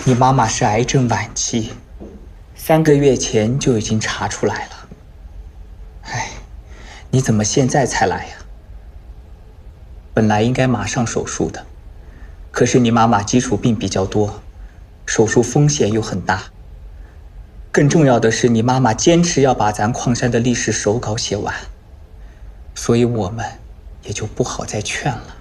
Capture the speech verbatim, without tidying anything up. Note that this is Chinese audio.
你妈妈是癌症晚期，三个月前就已经查出来了。哎，你怎么现在才来呀？本来应该马上手术的，可是你妈妈基础病比较多，手术风险又很大。更重要的是，你妈妈坚持要把咱矿山的历史手稿写完，所以我们也就不好再劝了。